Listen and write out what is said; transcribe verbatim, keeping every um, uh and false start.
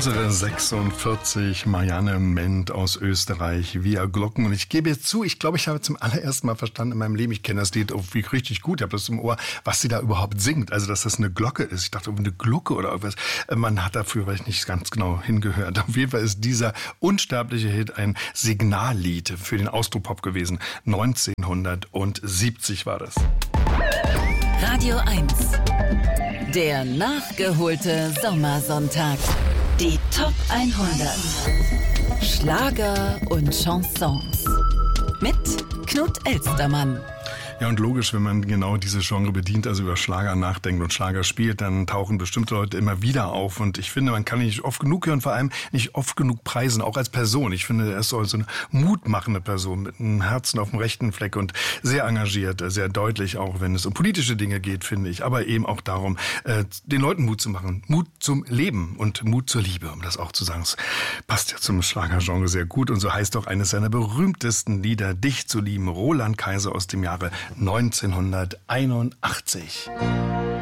Unsere sechsundvierzig, Marianne Ment aus Österreich, via Glocken. Und ich gebe jetzt zu, ich glaube, ich habe zum allerersten Mal verstanden in meinem Leben, ich kenne das Lied irgendwie richtig gut, ich habe das im Ohr, was sie da überhaupt singt. Also, dass das eine Glocke ist. Ich dachte, eine Glucke oder irgendwas. Man hat dafür vielleicht nicht ganz genau hingehört. Auf jeden Fall ist dieser unsterbliche Hit ein Signallied für den Austropop gewesen. neunzehnhundertsiebzig war das. Radio eins. Der nachgeholte Sommersonntag. Die Top hundert. Schlager und Chansons. Mit Knut Elstermann. Ja, und logisch, wenn man genau diese Genre bedient, also über Schlager nachdenkt und Schlager spielt, dann tauchen bestimmte Leute immer wieder auf. Und ich finde, man kann ihn nicht oft genug hören, vor allem nicht oft genug preisen, auch als Person. Ich finde, er ist so eine mutmachende Person mit einem Herzen auf dem rechten Fleck und sehr engagiert, sehr deutlich, auch wenn es um politische Dinge geht, finde ich. Aber eben auch darum, den Leuten Mut zu machen. Mut zum Leben und Mut zur Liebe, um das auch zu sagen. Es passt ja zum Schlagergenre sehr gut. Und so heißt auch eines seiner berühmtesten Lieder, Dich zu lieben, Roland Kaiser aus dem Jahre neunzehnhunderteinundachtzig.